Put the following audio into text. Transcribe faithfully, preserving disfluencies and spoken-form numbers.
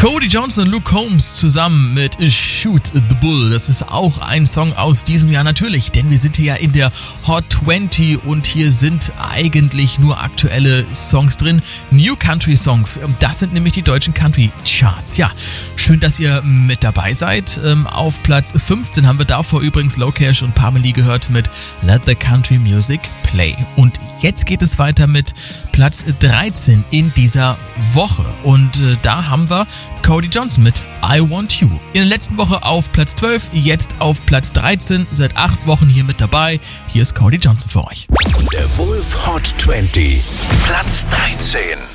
Cody Johnson und Luke Combs zusammen mit Shoot the Bull. Das ist auch ein Song aus diesem Jahr natürlich, denn wir sind hier ja in der Hot zwanzig und hier sind eigentlich nur aktuelle Songs drin. New Country Songs, das sind nämlich die deutschen Country Charts. Ja, schön, dass ihr mit dabei seid. Auf Platz fünfzehn haben wir davor übrigens Low Cash und Parmelee gehört mit Let the Country Music Play. Und jetzt geht es weiter mit Platz dreizehn in dieser Woche. Und äh, da haben wir Cody Johnson mit I Want You. In der letzten Woche auf Platz zwölf, jetzt auf Platz dreizehn. Seit acht Wochen hier mit dabei. Hier ist Cody Johnson für euch. Der Wolf Hot zwanzig, Platz dreizehn.